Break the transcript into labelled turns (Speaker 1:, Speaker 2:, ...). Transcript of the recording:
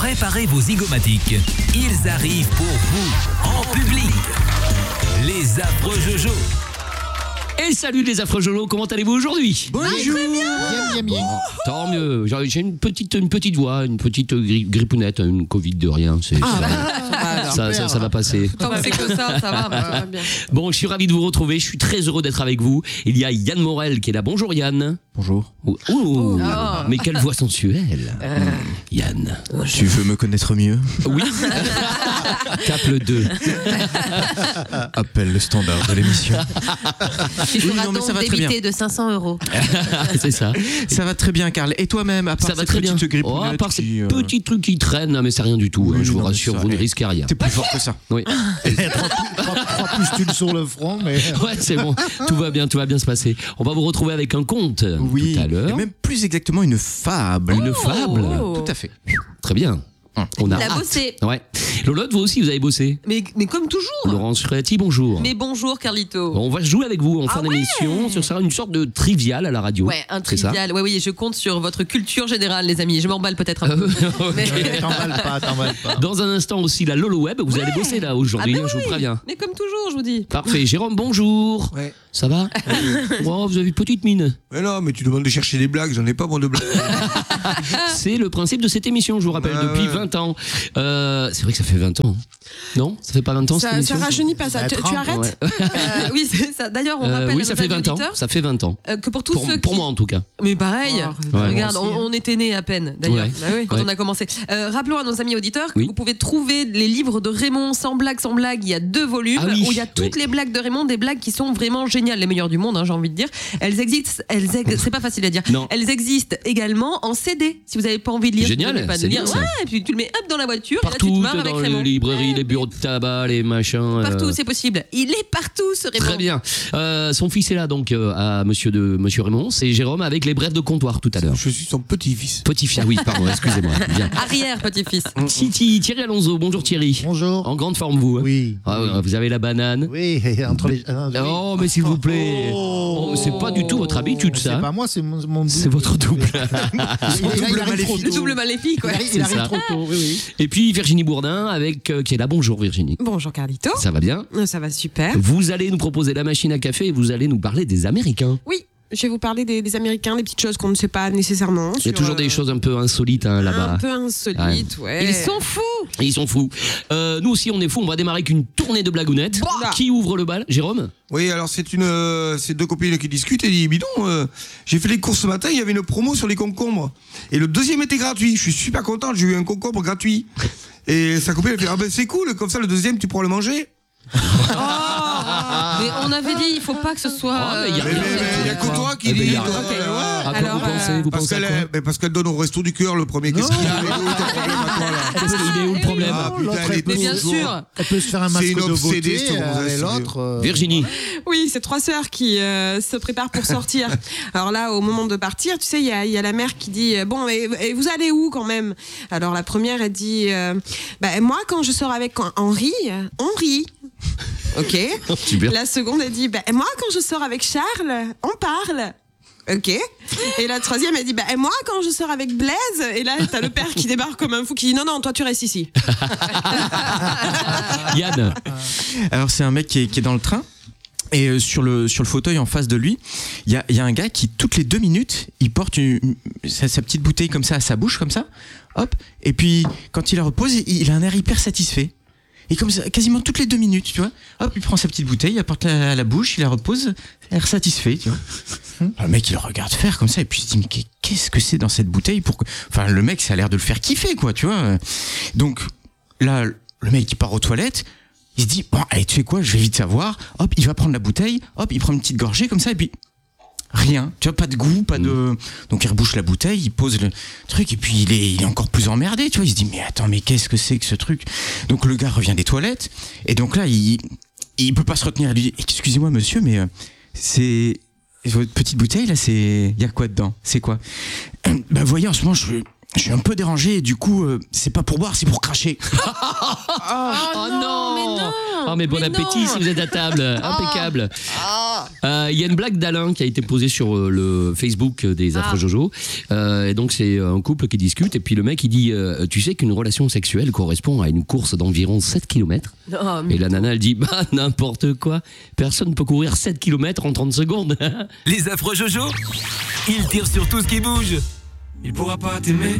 Speaker 1: Préparez vos zygomatiques. Ils arrivent pour vous, en public. Les affreux Jojo.
Speaker 2: Et salut les affreux Jojo, comment allez-vous aujourd'hui?
Speaker 3: Bonjour.
Speaker 4: Bien.
Speaker 2: Tant mieux, j'ai une petite voix, une petite grippounette, une Covid de rien. Ça va passer.
Speaker 3: Tant que c'est que ça va bien.
Speaker 2: Bon, je suis ravi de vous retrouver, je suis très heureux d'être avec vous. Il y a Yann Morel qui est là. Bonjour Yann.
Speaker 5: Bonjour.
Speaker 2: Oh, mais quelle voix sensuelle. Yann.
Speaker 5: Tu veux me connaître mieux?
Speaker 2: Oui. Tape le 2.
Speaker 5: Appelle le standard de l'émission.
Speaker 3: Il faudra
Speaker 5: non, mais ça
Speaker 3: donc
Speaker 5: va très
Speaker 3: débiter de 500 €.
Speaker 2: C'est ça.
Speaker 5: Ça va très bien, Karl. Et toi-même, à part
Speaker 2: Ça va
Speaker 5: cette
Speaker 2: très bien.
Speaker 5: petite grippounette
Speaker 2: À part ces
Speaker 5: qui,
Speaker 2: petits trucs qui traînent, mais c'est rien du tout.
Speaker 5: Oui,
Speaker 2: je vous
Speaker 5: non, mais
Speaker 2: rassure,
Speaker 5: ça,
Speaker 2: vous ne risquez rien.
Speaker 5: T'es plus fort que ça.
Speaker 2: Oui.
Speaker 4: Trois pustules sur le front, mais.
Speaker 2: Ouais, c'est bon. Tout va bien se passer. On va vous retrouver avec un conte
Speaker 5: Oui.
Speaker 2: tout à l'heure.
Speaker 5: Et même plus exactement une fable.
Speaker 2: Une fable.
Speaker 5: Tout à fait.
Speaker 2: Très bien. On a
Speaker 3: Il a
Speaker 2: hâte.
Speaker 3: bossé.
Speaker 2: Ouais. Lolotte, vous aussi, vous avez bossé.
Speaker 3: Mais comme toujours.
Speaker 2: Laurence Freati, bonjour.
Speaker 3: Mais bonjour Carlito.
Speaker 2: On va jouer avec vous en fin d'émission sur ça, une sorte de trivial à la radio.
Speaker 3: Ouais, un
Speaker 2: C'est ça.
Speaker 3: trivial. Oui, je compte sur votre culture générale, les amis. Je m'emballe peut-être un peu. Mais...
Speaker 4: T'emballes pas.
Speaker 2: Dans un instant aussi, la Lolo Web. Vous allez bosser là aujourd'hui, je vous préviens.
Speaker 3: Mais comme toujours, je vous dis.
Speaker 2: Parfait. Jérôme, bonjour.
Speaker 6: Ouais.
Speaker 2: Ça va? Oh, vous avez une petite mine.
Speaker 6: Mais non, mais tu demandes de chercher des blagues, j'en ai pas moi de blagues.
Speaker 2: C'est le principe de cette émission, je vous rappelle, depuis 20 ans. C'est vrai que ça fait 20 ans. Non? Ça fait pas 20 ans cette
Speaker 7: Ça
Speaker 2: émission?
Speaker 7: rajeunit pas ça. Tu arrêtes?
Speaker 2: Ouais.
Speaker 3: Oui, c'est ça. D'ailleurs, on rappelle
Speaker 2: oui,
Speaker 3: à
Speaker 2: ça
Speaker 3: nos
Speaker 2: fait 20 ans.
Speaker 3: auditeurs,
Speaker 2: Ça fait 20 ans.
Speaker 3: que pour tous ceux
Speaker 2: Pour moi en tout cas.
Speaker 3: Mais pareil,
Speaker 2: Ouais.
Speaker 3: regarde,
Speaker 7: Moi aussi,
Speaker 3: on était nés à peine d'ailleurs,
Speaker 2: Ouais.
Speaker 3: quand
Speaker 2: Ouais.
Speaker 3: on a commencé. Rappelons à nos amis auditeurs que
Speaker 2: Oui.
Speaker 3: vous pouvez trouver les livres de Raymond sans blague. Il y a 2 volumes
Speaker 2: Ah oui.
Speaker 3: où il y a toutes
Speaker 2: Oui.
Speaker 3: les blagues de Raymond, des blagues qui sont vraiment géniales, les meilleures du monde, j'ai envie de dire. Elles existent, c'est pas facile à dire.
Speaker 2: Non.
Speaker 3: Elles existent également en CD. Si vous n'avez pas envie de lire,
Speaker 2: Génial,
Speaker 3: vous n'avez pas de
Speaker 2: c'est
Speaker 3: lire.
Speaker 2: bien, ça.
Speaker 3: Ouais, et puis tu le mets hop dans la voiture et là tu
Speaker 2: Partout,
Speaker 3: te marres avec
Speaker 2: dans
Speaker 3: Raymond.
Speaker 2: les librairies,
Speaker 3: Ouais,
Speaker 2: les bureaux de tabac, les machins.
Speaker 3: Partout, c'est possible. Il est partout, ce Raymond.
Speaker 2: Très bien. Son fils est là donc à Monsieur Raymond. C'est Jérôme avec les brefs de comptoir tout à l'heure.
Speaker 6: Je suis son petit-fils.
Speaker 2: Petit-fils, ah oui, pardon, excusez-moi. Bien.
Speaker 3: Arrière, petit-fils.
Speaker 2: Thierry Alonso, bonjour Thierry.
Speaker 4: Bonjour.
Speaker 2: En grande forme vous. Hein?
Speaker 4: Oui.
Speaker 2: Ah, ouais, vous avez la banane.
Speaker 4: Oui, entre les.
Speaker 2: Oh, mais s'il vous plaît. Oh, c'est pas du tout votre habitude ça.
Speaker 4: C'est pas moi, c'est mon double.
Speaker 2: C'est votre double.
Speaker 4: Il arrive trop
Speaker 3: Le
Speaker 4: tôt.
Speaker 3: double maléfique, ouais.
Speaker 4: Il arrive
Speaker 2: ça.
Speaker 4: trop tôt, oui.
Speaker 2: Et puis Virginie Bourdin avec qui est là. Bonjour Virginie.
Speaker 7: Bonjour Carlito.
Speaker 2: Ça va bien?
Speaker 7: Ça va super.
Speaker 2: Vous allez nous proposer la machine à café et vous allez nous parler des Américains.
Speaker 7: Oui, je vais vous parler des Américains, des petites choses qu'on ne sait pas nécessairement.
Speaker 2: Il y a toujours des choses un peu insolites hein, là-bas.
Speaker 7: Un peu insolites, ouais.
Speaker 3: Ils sont fous.
Speaker 2: Ils sont fous. Nous aussi on est fous. On va démarrer avec une tournée de blagounettes.
Speaker 7: Bah.
Speaker 2: Qui ouvre le bal? Jérôme?
Speaker 6: Oui, alors c'est 2 copines qui discutent et disent bidon, j'ai fait les courses ce matin, il y avait une promo sur les concombres. Et le deuxième était gratuit. Je suis super content, j'ai eu un concombre gratuit. Et sa copine elle fait ah ben c'est cool, comme ça le deuxième tu pourras le manger.
Speaker 3: Mais on avait dit, il faut pas que ce soit.
Speaker 2: Oh, mais il y a
Speaker 6: Mais il y a que toi qui
Speaker 2: Eh ben,
Speaker 6: dis.
Speaker 2: il y a-
Speaker 6: toi,
Speaker 2: Ok.
Speaker 6: ouais.
Speaker 2: À quoi
Speaker 7: Alors,
Speaker 2: vous pensez? Vous
Speaker 6: Parce
Speaker 2: pensez à quoi?
Speaker 6: parce qu'elle donne au resto du cœur le premier. Qu'est-ce qu'il y a? Il est où ton problème à toi, là
Speaker 2: Qu'est-ce qu'il est où le problème?
Speaker 6: Ah putain,
Speaker 4: L'autre,
Speaker 6: elle
Speaker 4: elle
Speaker 6: est
Speaker 4: peut
Speaker 3: Mais bien
Speaker 6: toujours-
Speaker 3: sûr.
Speaker 4: Elle peut se faire un
Speaker 6: C'est
Speaker 4: masque
Speaker 6: une
Speaker 4: de
Speaker 6: obsédée,
Speaker 4: beauté
Speaker 6: cette gonzesse,
Speaker 4: et l'autre.
Speaker 2: Virginie.
Speaker 7: Oui, c'est 3 sœurs qui se préparent pour sortir. Alors là, au moment de partir, tu sais, il y a la mère qui dit bon, et vous allez où quand même? Alors la première, elle dit moi, quand je sors avec Henri, on rit. Ok.
Speaker 2: Super.
Speaker 7: La seconde, elle dit moi, quand je sors avec Charles, on parle. Ok. Et la troisième, elle dit moi, quand je sors avec Blaise, et là, t'as le père qui débarque comme un fou qui dit non, toi, tu restes ici.
Speaker 2: Yann.
Speaker 5: Alors, c'est un mec qui est dans le train. Et sur le fauteuil en face de lui, il y a un gars qui, toutes les 2 minutes, il porte sa petite bouteille comme ça à sa bouche, comme ça. Hop. Et puis, quand il la repose, il a un air hyper satisfait. Et comme ça, quasiment toutes les 2 minutes, tu vois. Hop, il prend sa petite bouteille, il la porte à la bouche, il la repose, air satisfait, tu vois. Le mec, il le regarde faire comme ça, et puis il se dit, mais qu'est-ce que c'est dans cette bouteille pour que... Enfin, le mec, ça a l'air de le faire kiffer, quoi, tu vois. Donc, là, le mec, il part aux toilettes, il se dit, bon, allez, tu sais quoi, je vais vite savoir. Hop, il va prendre la bouteille, hop, il prend une petite gorgée comme ça, et puis... Rien, tu vois, pas de goût, pas de... Donc il rebouche la bouteille, il pose le truc et puis il est encore plus emmerdé, tu vois. Il se dit mais attends, mais qu'est-ce que c'est que ce truc? Donc le gars revient des toilettes et donc là il peut pas se retenir. Il lui dit excusez-moi monsieur, mais c'est votre petite bouteille là, c'est il y a quoi dedans? C'est quoi? Bah voyez, en ce moment je suis un peu dérangé et du coup c'est pas pour boire, c'est pour cracher.
Speaker 2: Oh non,
Speaker 7: mais non.
Speaker 2: Oh mais bon
Speaker 7: Mais
Speaker 2: appétit
Speaker 7: non.
Speaker 2: si vous êtes à table. Impeccable. Il y a une blague d'Alain qui a été posée sur le Facebook des Affreux Jojo. Et donc c'est un couple qui discute et puis le mec il dit tu sais qu'une relation sexuelle correspond à une course d'environ 7 km. Et la nana elle dit bah n'importe quoi. Personne ne peut courir 7 km en 30 secondes.
Speaker 1: Les Affreux Jojo, ils tirent sur tout ce qui bouge.
Speaker 8: Il pourra pas t'aimer.